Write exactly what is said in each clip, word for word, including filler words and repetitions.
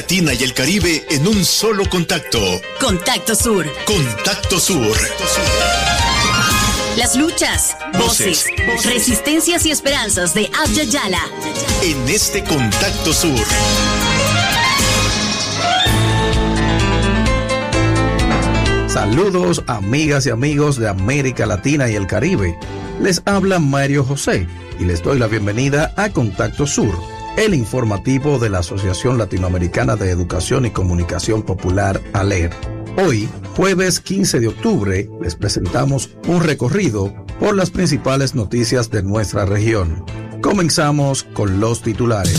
Latina y el Caribe en un solo contacto. Contacto Sur. Contacto Sur. Las luchas, voces, voces, resistencias y esperanzas de Abya Yala. En este Contacto Sur. Saludos, amigas y amigos de América Latina y el Caribe. Les habla Mario José y les doy la bienvenida a Contacto Sur, el informativo de la Asociación Latinoamericana de Educación y Comunicación Popular, ALER. Hoy, jueves quince de octubre, les presentamos un recorrido por las principales noticias de nuestra región. Comenzamos con los titulares.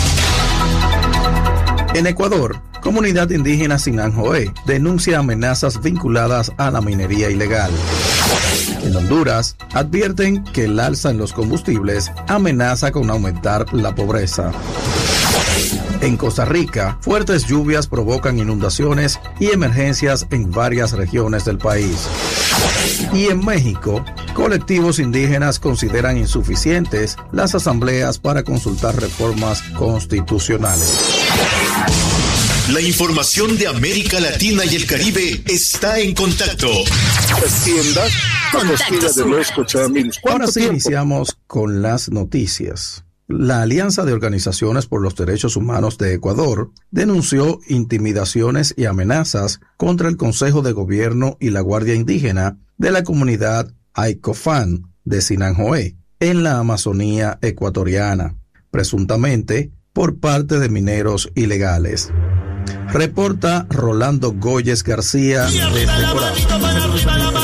En Ecuador, comunidad indígena Sinanjoé denuncia amenazas vinculadas a la minería ilegal. En Honduras, advierten que el alza en los combustibles amenaza con aumentar la pobreza. En Costa Rica, fuertes lluvias provocan inundaciones y emergencias en varias regiones del país. Y en México, colectivos indígenas consideran insuficientes las asambleas para consultar reformas constitucionales. La información de América Latina y el Caribe está en contacto. Tiendas, Contacto Sur. Ahora sí iniciamos con las noticias. La Alianza de Organizaciones por los Derechos Humanos de Ecuador denunció intimidaciones y amenazas contra el Consejo de Gobierno y la Guardia Indígena de la comunidad Aicofán de Sinanjoé, en la Amazonía ecuatoriana, presuntamente por parte de mineros ilegales. Reporta Rolando Goyes García desde Coral.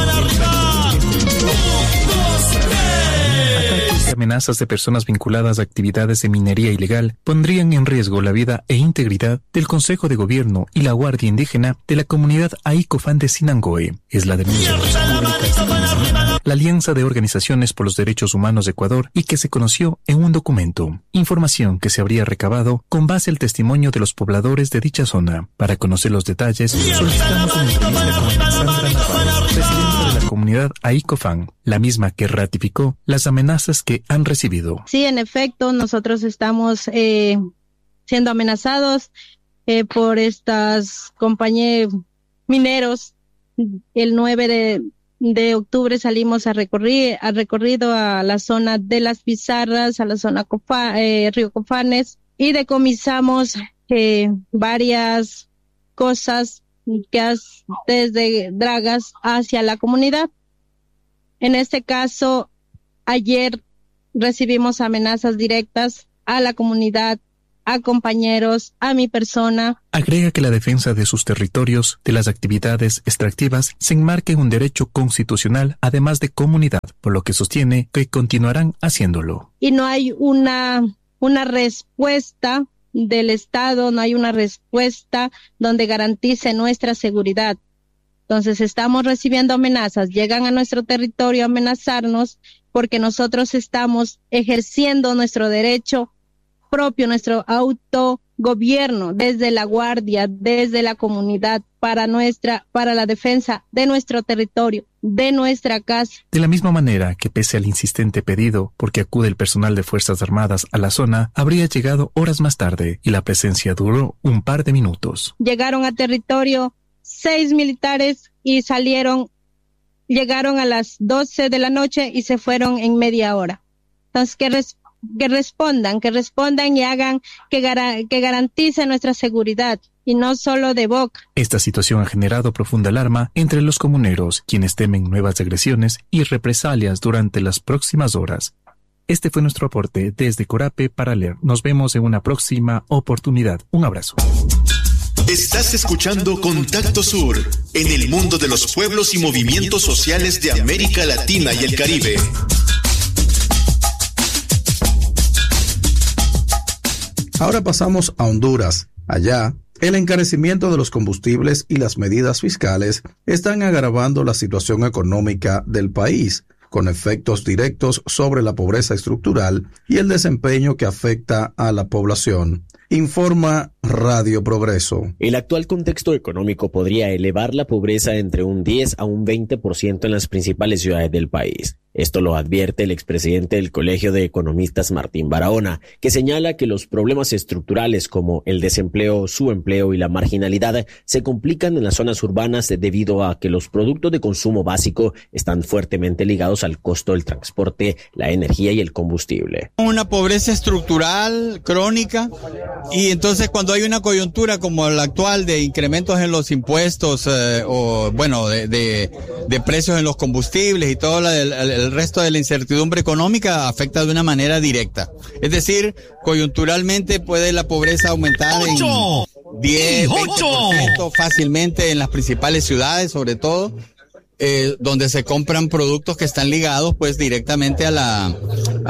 Amenazas de personas vinculadas a actividades de minería ilegal pondrían en riesgo la vida e integridad del Consejo de Gobierno y la Guardia Indígena de la comunidad Aicofán de Sinanjoé. Es la denuncia que publica esta semana la Alianza de Organizaciones por los Derechos Humanos de Ecuador y que se conoció en un documento. Información que se habría recabado con base al testimonio de los pobladores de dicha zona. Para conocer los detalles, solicitamos una entrevista con Alexandra Navarro, presidenta de la comunidad Aicofán, la misma que ratificó las amenazas que han recibido. Sí, en efecto, nosotros estamos eh, siendo amenazados eh, por estas compañías mineros. El nueve de octubre salimos a recorrer, a recorrido a la zona de las Pizarras, a la zona Cofa, eh, Río Cofanes, y decomisamos eh, varias cosas que has, desde dragas hacia la comunidad. En este caso, ayer recibimos amenazas directas a la comunidad, a compañeros, a mi persona. Agrega que la defensa de sus territorios, de las actividades extractivas, se enmarca en un derecho constitucional, además de comunidad, por lo que sostiene que continuarán haciéndolo. Y no hay una, una respuesta del Estado, no hay una respuesta donde garantice nuestra seguridad. Entonces estamos recibiendo amenazas, llegan a nuestro territorio a amenazarnos porque nosotros estamos ejerciendo nuestro derecho propio, nuestro autogobierno desde la guardia, desde la comunidad, para nuestra, para la defensa de nuestro territorio, de nuestra casa. De la misma manera que pese al insistente pedido porque acude el personal de Fuerzas Armadas a la zona, habría llegado horas más tarde y la presencia duró un par de minutos. Llegaron a territorio seis militares y salieron, llegaron a las doce de la noche y se fueron en media hora. Entonces, que, res, que respondan, que respondan y hagan que, gar, que garanticen nuestra seguridad y no solo de boca. Esta situación ha generado profunda alarma entre los comuneros, quienes temen nuevas agresiones y represalias durante las próximas horas. Este fue nuestro aporte desde Corape para Leer. Nos vemos en una próxima oportunidad. Un abrazo. Estás escuchando Contacto Sur, en el mundo de los pueblos y movimientos sociales de América Latina y el Caribe. Ahora pasamos a Honduras. Allá, el encarecimiento de los combustibles y las medidas fiscales están agravando la situación económica del país, con efectos directos sobre la pobreza estructural y el desempeño que afecta a la población. Informa Radio Progreso. El actual contexto económico podría elevar la pobreza entre un diez a un veinte por ciento en las principales ciudades del país. Esto lo advierte el expresidente del Colegio de Economistas Martín Barahona, que señala que los problemas estructurales como el desempleo, subempleo y la marginalidad se complican en las zonas urbanas debido a que los productos de consumo básico están fuertemente ligados al costo del transporte, la energía y el combustible. Una pobreza estructural, crónica, y entonces cuando hay una coyuntura como la actual de incrementos en los impuestos eh, o bueno, de, de, de precios en los combustibles y todo la, el, el el resto de la incertidumbre económica afecta de una manera directa. Es decir, coyunturalmente puede la pobreza aumentar en diez, veinte por ciento fácilmente en las principales ciudades, sobre todo, eh, donde se compran productos que están ligados pues directamente a la, a,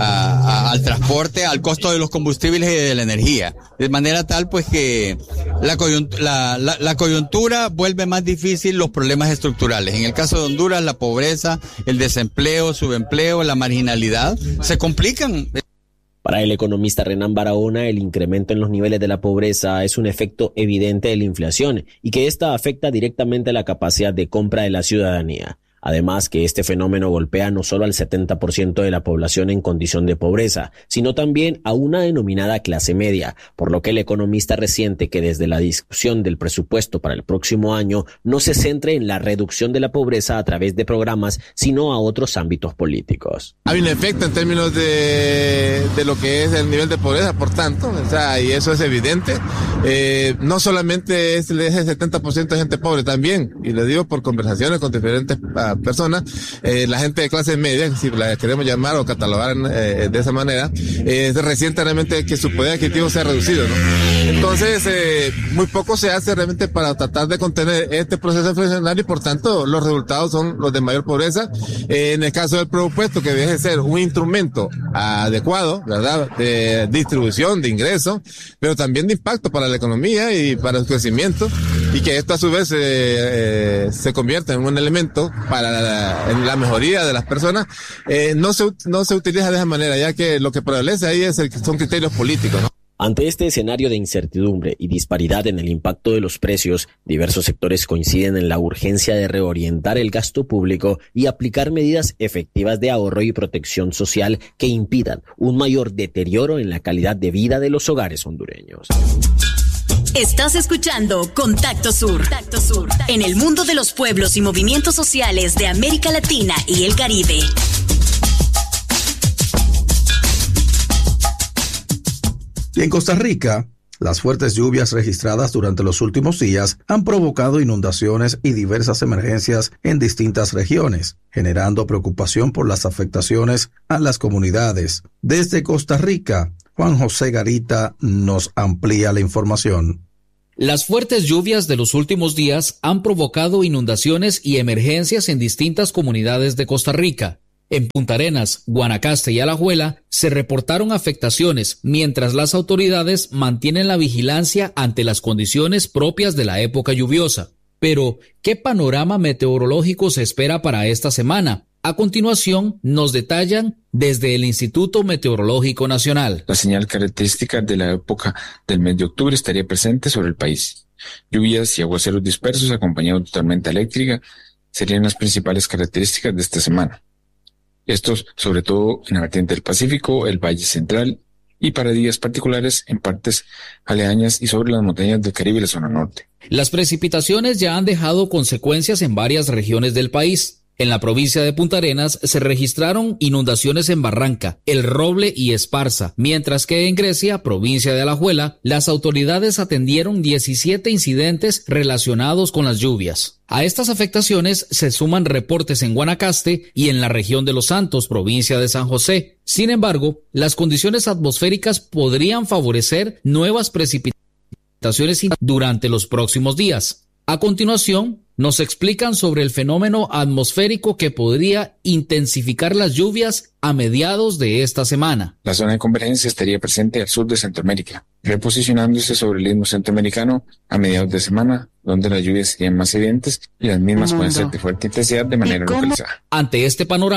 a, al transporte, al costo de los combustibles y de la energía. De manera tal pues que la coyuntura, la, la, la coyuntura vuelve más difícil los problemas estructurales. En el caso de Honduras, la pobreza, el desempleo, subempleo, la marginalidad se complican. Para el economista Renan Barahona, el incremento en los niveles de la pobreza es un efecto evidente de la inflación y que esta afecta directamente la capacidad de compra de la ciudadanía. Además que este fenómeno golpea no solo al setenta por ciento de la población en condición de pobreza, sino también a una denominada clase media, por lo que el economista resiente que desde la discusión del presupuesto para el próximo año no se centre en la reducción de la pobreza a través de programas, sino a otros ámbitos políticos. Hay un efecto en términos de, de lo que es el nivel de pobreza, por tanto, o sea, y eso es evidente. Eh, no solamente es el setenta por ciento de gente pobre, también, y le digo por conversaciones con diferentes uh, personas, eh, la gente de clase media, si la queremos llamar o catalogar eh, de esa manera, eh, se resiente realmente que su poder adquisitivo sea reducido, ¿no? Entonces, eh, muy poco se hace realmente para tratar de contener este proceso inflacionario y por tanto los resultados son los de mayor pobreza. Eh, en el caso del presupuesto, que debe ser un instrumento adecuado, ¿verdad?, de distribución de ingresos, pero también de impacto para la economía y para el crecimiento, y que esto a su vez eh, eh, se convierta en un elemento para la, en la mejoría de las personas, eh, no se no se utiliza de esa manera, ya que lo que prevalece ahí es el, son criterios políticos, ¿no? Ante este escenario de incertidumbre y disparidad en el impacto de los precios, diversos sectores coinciden en la urgencia de reorientar el gasto público y aplicar medidas efectivas de ahorro y protección social que impidan un mayor deterioro en la calidad de vida de los hogares hondureños. Estás escuchando Contacto Sur. Contacto Sur, en el mundo de los pueblos y movimientos sociales de América Latina y el Caribe. Y en Costa Rica, las fuertes lluvias registradas durante los últimos días han provocado inundaciones y diversas emergencias en distintas regiones, generando preocupación por las afectaciones a las comunidades. Desde Costa Rica, Juan José Garita nos amplía la información. Las fuertes lluvias de los últimos días han provocado inundaciones y emergencias en distintas comunidades de Costa Rica. En Punta Arenas, Guanacaste y Alajuela se reportaron afectaciones, mientras las autoridades mantienen la vigilancia ante las condiciones propias de la época lluviosa. Pero, ¿qué panorama meteorológico se espera para esta semana? A continuación, nos detallan desde el Instituto Meteorológico Nacional. La señal característica de la época del mes de octubre estaría presente sobre el país. Lluvias y aguaceros dispersos acompañados de tormenta eléctrica serían las principales características de esta semana. Estos, sobre todo en la vertiente del Pacífico, el Valle Central y para días particulares en partes aledañas y sobre las montañas del Caribe y la zona norte. Las precipitaciones ya han dejado consecuencias en varias regiones del país. En la provincia de Punta Arenas se registraron inundaciones en Barranca, El Roble y Esparza, mientras que en Grecia, provincia de Alajuela, las autoridades atendieron diecisiete incidentes relacionados con las lluvias. A estas afectaciones se suman reportes en Guanacaste y en la región de Los Santos, provincia de San José. Sin embargo, las condiciones atmosféricas podrían favorecer nuevas precipitaciones durante los próximos días. A continuación, nos explican sobre el fenómeno atmosférico que podría intensificar las lluvias a mediados de esta semana. La zona de convergencia estaría presente al sur de Centroamérica, reposicionándose sobre el istmo centroamericano a mediados de semana, donde las lluvias serían más evidentes y las mismas pueden ser de fuerte intensidad de manera localizada. Ante este panorama,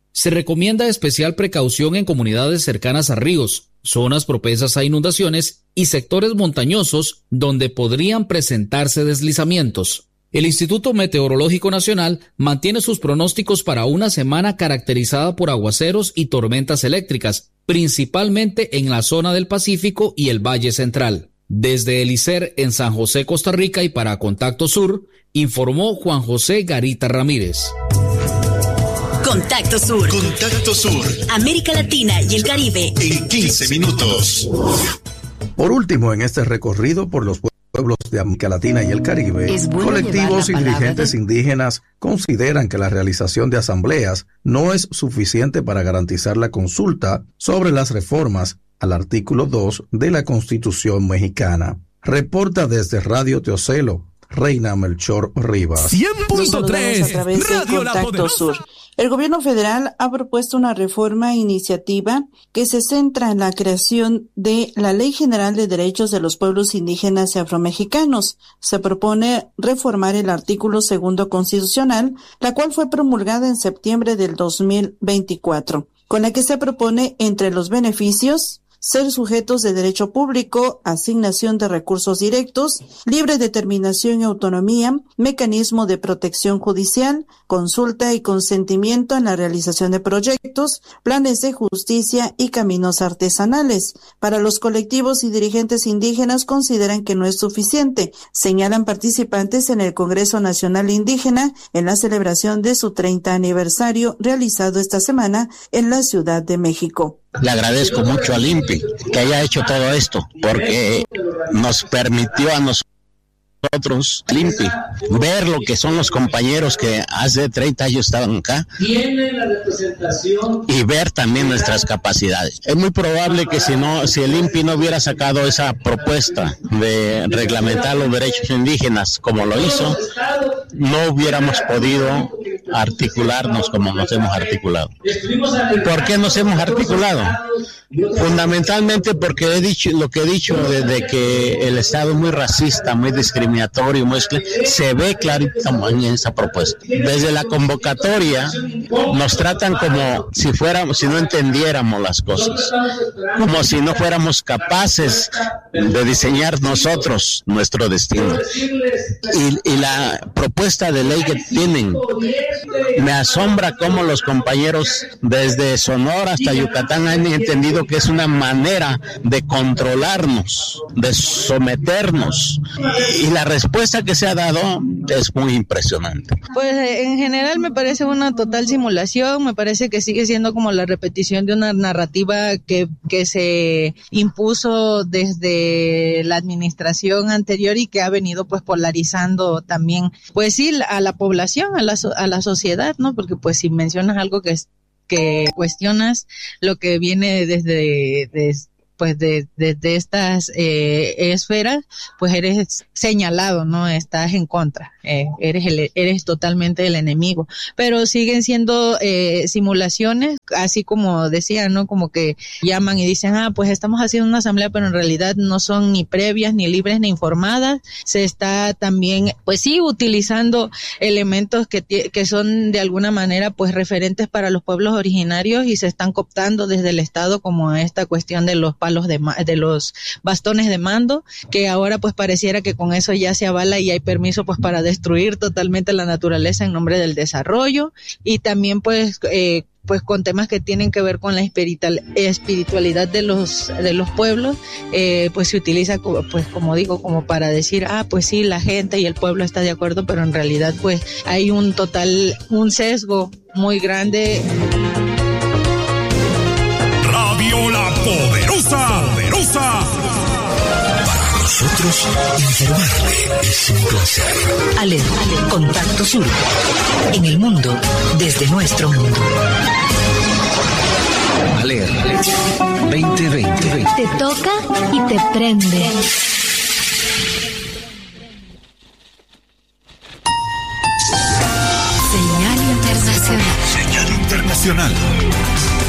Se recomienda especial precaución en comunidades cercanas a ríos, zonas propensas a inundaciones y sectores montañosos donde podrían presentarse deslizamientos. El Instituto Meteorológico Nacional mantiene sus pronósticos para una semana caracterizada por aguaceros y tormentas eléctricas, principalmente en la zona del Pacífico y el Valle Central. Desde el I C E R en San José, Costa Rica, y para Contacto Sur, informó Juan José Garita Ramírez. Contacto Sur. Contacto Sur. América Latina y el Caribe. En quince minutos. Por último, en este recorrido por los pueblos de América Latina y el Caribe, colectivos y dirigentes de... indígenas consideran que la realización de asambleas no es suficiente para garantizar la consulta sobre las reformas al artículo dos de la Constitución mexicana. Reporta desde Radio Teocelo, Reina Melchor Rivas. cien punto tres, Radio La Poderosa. El gobierno federal ha propuesto una reforma iniciativa que se centra en la creación de la Ley General de Derechos de los Pueblos Indígenas y Afromexicanos. Se propone reformar el artículo segundo constitucional, la cual fue promulgada en septiembre del dos mil veinticuatro, con la que se propone, entre los beneficios, ser sujetos de derecho público, asignación de recursos directos, libre determinación y autonomía, mecanismo de protección judicial, consulta y consentimiento en la realización de proyectos, planes de justicia y caminos artesanales. Para los colectivos y dirigentes indígenas consideran que no es suficiente, señalan participantes en el Congreso Nacional Indígena en la celebración de su treinta aniversario realizado esta semana en la Ciudad de México. Le agradezco mucho al I N P I que haya hecho todo esto, porque nos permitió a nosotros, al I N P I, ver lo que son los compañeros que hace treinta años estaban acá y ver también nuestras capacidades. Es muy probable que si no, si el I N P I no hubiera sacado esa propuesta de reglamentar los derechos indígenas como lo hizo, no hubiéramos podido articularnos como nos hemos articulado. ¿Por qué nos hemos articulado? Fundamentalmente porque he dicho lo que he dicho desde que el Estado es muy racista, muy discriminatorio, muy, se ve clarito en esa propuesta. Desde la convocatoria nos tratan como si fuéramos, si no entendiéramos las cosas, como si no fuéramos capaces de diseñar nosotros nuestro destino. Y, y la propuesta de ley que tienen, me asombra cómo los compañeros desde Sonora hasta Yucatán han entendido que es una manera de controlarnos, de someternos, y la respuesta que se ha dado es muy impresionante. Pues en general me parece una total simulación, me parece que sigue siendo como la repetición de una narrativa que, que se impuso desde la administración anterior y que ha venido pues polarizando también, pues sí, a la población, a la, a la sociedad, ¿no? Porque pues si mencionas algo que es que cuestionas lo que viene desde, desde pues de, de, de estas eh, esferas, pues eres señalado, ¿no? Estás en contra, eh, eres el, eres totalmente el enemigo. Pero siguen siendo eh, simulaciones, así como decía, ¿no? Como que llaman y dicen, ah, pues estamos haciendo una asamblea, pero en realidad no son ni previas, ni libres, ni informadas. Se está también, pues sí, utilizando elementos que, que son de alguna manera, pues referentes para los pueblos originarios y se están cooptando desde el Estado como esta cuestión de los los de, de los bastones de mando, que ahora pues pareciera que con eso ya se avala y hay permiso pues para destruir totalmente la naturaleza en nombre del desarrollo, y también pues eh, pues con temas que tienen que ver con la espiritual, espiritualidad de los de los pueblos, eh, pues se utiliza pues como digo como para decir, ah pues sí, la gente y el pueblo está de acuerdo, pero en realidad pues hay un total, un sesgo muy grande. Radio La Poderosa, Poderosa. Para nosotros, informarle es un placer. Ale, Contacto Sur. En el mundo, desde nuestro mundo. Ale, veinte veinte. Te toca y te prende. Señal internacional. Señal internacional.